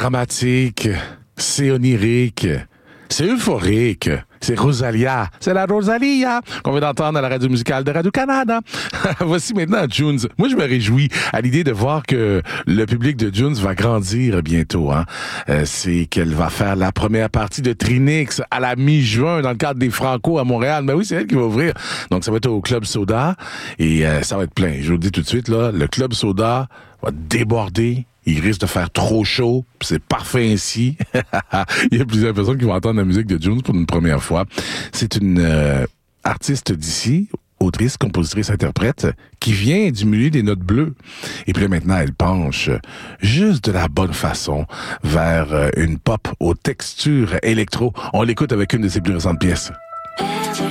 dramatique, c'est onirique, c'est euphorique. C'est Rosalia. C'est la Rosalia qu'on vient d'entendre à la radio musicale de Radio-Canada. Voici maintenant Junes. Moi, je me réjouis à l'idée de voir que le public de Junes va grandir bientôt. C'est qu'elle va faire la première partie de Trinix à la mi-juin dans le cadre des Franco à Montréal. Mais oui, c'est elle qui va ouvrir. Donc, ça va être au Club Soda et ça va être plein. Je vous le dis tout de suite, là, le Club Soda va déborder. Il risque de faire trop chaud, c'est parfait ainsi. Il y a plusieurs personnes qui vont entendre la musique de Junes pour une première fois. C'est une artiste d'ici, autrice, compositrice, interprète, qui vient du milieu des notes bleues. Et puis là, maintenant, elle penche juste de la bonne façon vers une pop aux textures électro. On l'écoute avec une de ses plus récentes pièces. Every